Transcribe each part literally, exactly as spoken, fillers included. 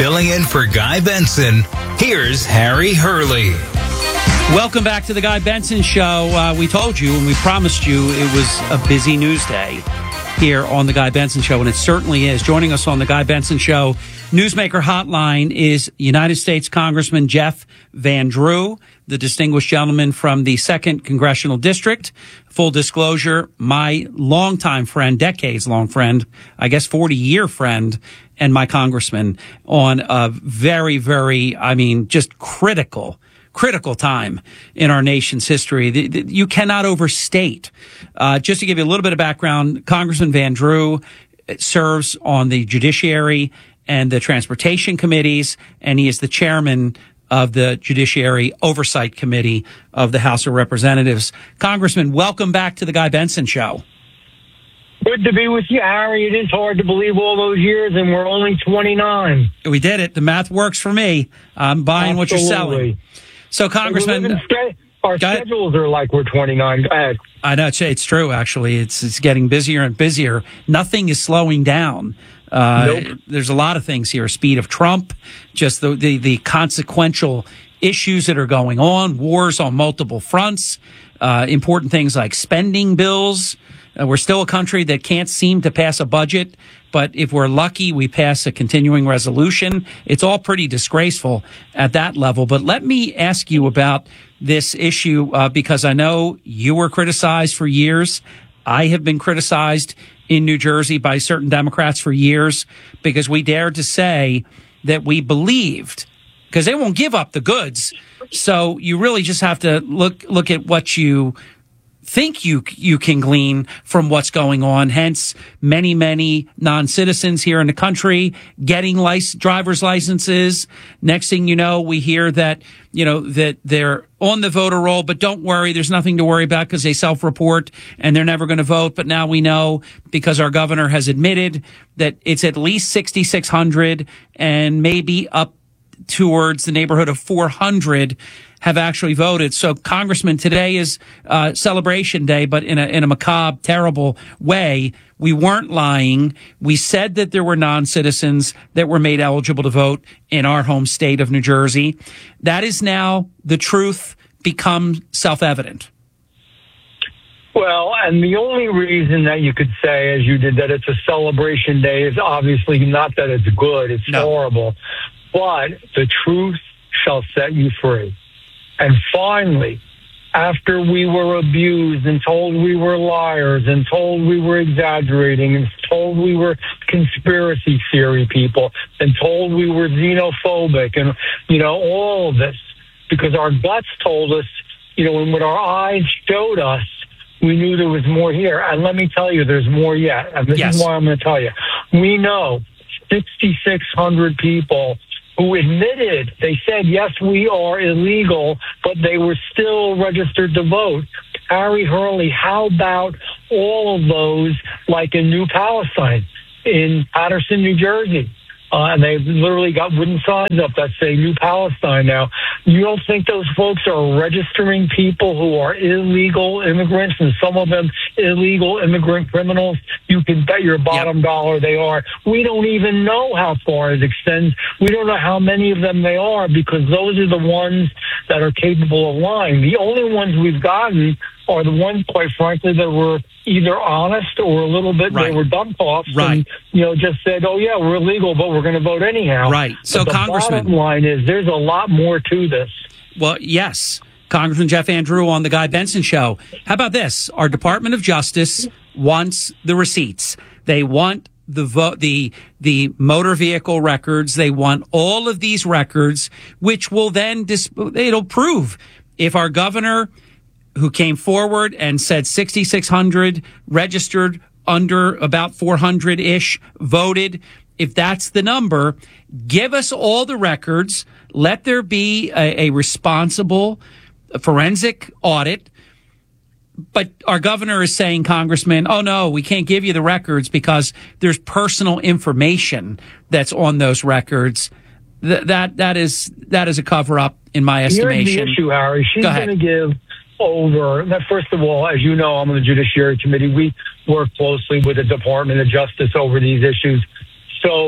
Filling in for Guy Benson, here's Harry Hurley. Welcome back to the Guy Benson Show. Uh, we told you and we promised you it was a busy news day here on the Guy Benson Show, and it certainly is. Joining us on the Guy Benson Show Newsmaker Hotline is United States Congressman Jeff Van Drew, the distinguished gentleman from the second Congressional District. Full disclosure, my longtime friend, decades-long friend, I guess forty-year friend, and my congressman on a very, very, I mean, just critical critical time in our nation's history. The, the, you cannot overstate. Uh, just to give you a little bit of background, Congressman Van Drew serves on the Judiciary and the Transportation Committees, and he is the chairman of the Judiciary Oversight Committee of the House of Representatives. Congressman, welcome back to the Guy Benson Show. Good to be with you, Harry. It is hard to believe all those years, and we're only twenty-nine. We did it. The math works for me. I'm buying Absolutely. What you're selling. So, Congressman, our schedules are like we're twenty-nine. Go ahead. I know it's, it's true. Actually, it's it's getting busier and busier. Nothing is slowing down. Uh, nope. There's a lot of things here. Speed of Trump, just the, the the consequential issues that are going on, wars on multiple fronts, uh, important things like spending bills. Uh, we're still a country that can't seem to pass a budget, but if we're lucky, we pass a continuing resolution. It's all pretty disgraceful at that level. But let me ask you about this issue, uh, because I know you were criticized for years. I have been criticized in New Jersey by certain Democrats for years because we dared to say that we believed, because they won't give up the goods. So you really just have to look look at what you think you you can glean from what's going on. Hence, many, many non-citizens here in the country getting lic- driver's licenses. Next thing you know, we hear that, you know, that they're on the voter roll, but don't worry, there's nothing to worry about because they self-report and they're never going to vote. But now we know because our governor has admitted that it's at least sixty-six hundred and maybe up towards the neighborhood of four hundred have actually voted. So, Congressman, today is uh, celebration day, but in a in a macabre, terrible way. We weren't lying. We said that there were non-citizens that were made eligible to vote in our home state of New Jersey. That is now the truth become self-evident. Well, and the only reason that you could say, as you did, that it's a celebration day is obviously not that it's good. It's no. horrible. But the truth shall set you free. And finally, after we were abused and told we were liars and told we were exaggerating and told we were conspiracy theory people and told we were xenophobic and, you know, all of this, because our guts told us, you know, and what our eyes showed us, we knew there was more here. And let me tell you, there's more yet. And this yes. is why I'm going to tell you. We know sixty-six hundred people who admitted, they said, yes, we are illegal, but they were still registered to vote. Harry Hurley, how about all of those, like in New Palestine, in Patterson, New Jersey? Uh, and they literally got wooden signs up that say New Palestine now. You don't think those folks are registering people who are illegal immigrants, and some of them illegal immigrant criminals? You can bet your bottom yep. dollar they are. We don't even know how far it extends. We don't know how many of them they are, because those are the ones that are capable of lying. The only ones we've gotten are the ones, quite frankly, that were either honest or a little bit, right. they were dump-offs right. and, you know, just said, oh, yeah, we're illegal, but we're going to vote anyhow. Right. So, but the Congressman, bottom line is there's a lot more to this. Well, yes. Congressman Jeff Van Drew on the Guy Benson Show. How about this? Our Department of Justice wants the receipts. They want the vote, the the motor vehicle records. They want all of these records, which will then dis- it'll prove if our governor, who came forward and said sixty-six hundred registered, under about four hundred ish voted. If that's the number, give us all the records. Let there be a, a responsible forensic audit. But our governor is saying, Congressman, oh, no, we can't give you the records because there's personal information that's on those records. Th- that that is that is a cover up, in my estimation. Here's the issue, Harry. She's going to give over. Now, first of all, as you know, I'm on the Judiciary Committee. We work closely with the Department of Justice over these issues. So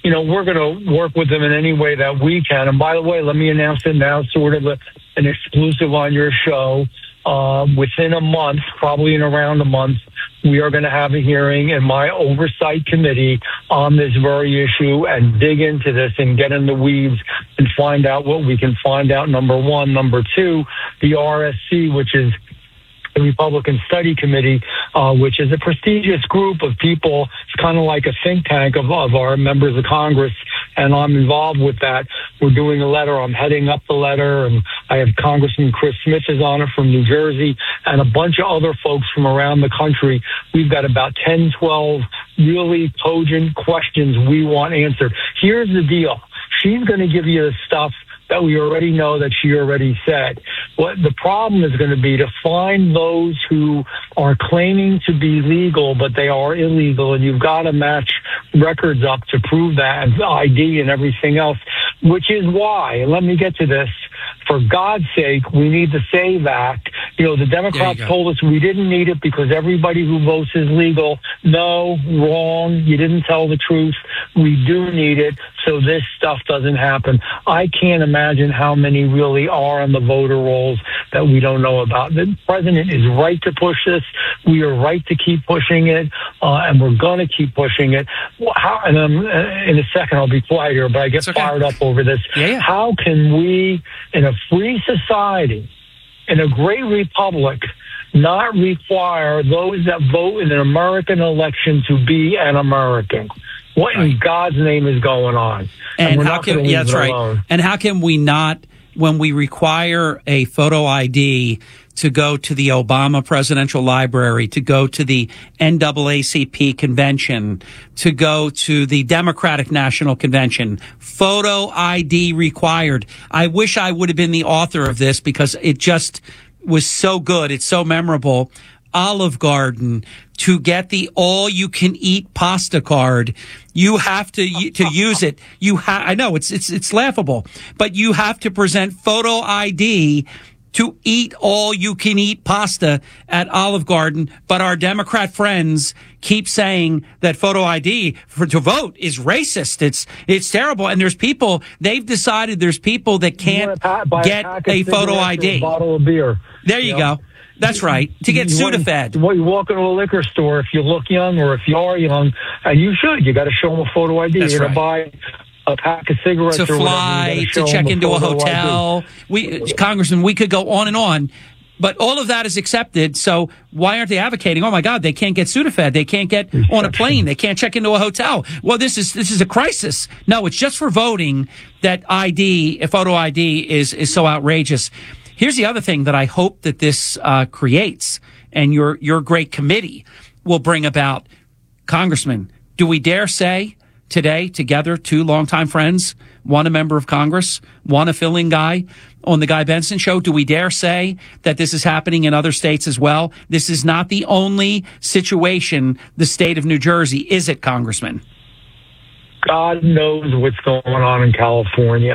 you know, we're going to work with them in any way that we can. And by the way, let me announce it now, sort of a, an exclusive on your show. Uh, within a month, probably in around a month, we are going to have a hearing in my oversight committee on this very issue and dig into this and get in the weeds and find out what we can find out, number one. Number two, the R S C, which is the Republican Study Committee, uh, which is a prestigious group of people. It's kind of like a think tank of, of our members of Congress, and I'm involved with that. We're doing a letter. I'm heading up the letter, and I have Congressman Chris Smith is on it from New Jersey, and a bunch of other folks from around the country. We've got about ten, twelve really cogent questions we want answered. Here's the deal. She's going to give you the stuff that we already know that she already said. What the problem is going to be to find those who are claiming to be legal, but they are illegal, and you've got to match records up to prove that, and I D and everything else, which is why, and let me get to this, for God's sake, we need the SAVE Act. You know, the Democrats told us we didn't need it because everybody who votes is legal. No, wrong. You didn't tell the truth. We do need it so this stuff doesn't happen. I can't imagine how many really are on the voter rolls that we don't know about. The president is right to push this. We are right to keep pushing it, uh, and we're going to keep pushing it. How, and um, in a second, I'll be quiet here, but I get okay. fired up over this. Yeah, yeah. How can we, in a free society, in a great republic, not require those that vote in an American election to be an American? What in God's name is going on? And, and how can, yeah, that's right. Alone. And how can we not, when we require a photo I D to go to the Obama Presidential Library, to go to the N double A C P convention, to go to the Democratic National Convention, photo I D required? I wish I would have been the author of this because it just was so good. It's so memorable. Olive Garden, to get the all-you-can-eat pasta card, you have to to use it. You ha- I know it's it's it's laughable, but you have to present photo I D to eat all-you-can-eat pasta at Olive Garden. But our Democrat friends keep saying that photo I D for to vote is racist. It's it's terrible. And there's people, they've decided there's people that can't a, get a, a photo I D. A bottle of beer. There you, you know? go. That's right. To get Sudafed. Well, you walk into a liquor store, if you look young or if you are young, and you should, you got to show them a photo I D. That's You're right. going to buy a pack of cigarettes to or fly, to check a into a hotel. We, Congressman, we could go on and on. But all of that is accepted, so why aren't they advocating, oh, my God, they can't get Sudafed, they can't get on a plane, they can't check into a hotel? Well, this is this is a crisis. No, it's just for voting that I D, a photo I D, is, is so outrageous. Here's the other thing that I hope that this uh, creates, and your your great committee will bring about. Congressman, do we dare say today, together, two longtime friends, one a member of Congress, one a fill-in guy on the Guy Benson Show, do we dare say that this is happening in other states as well? This is not the only situation, the state of New Jersey, is it, Congressman? God knows what's going on in California.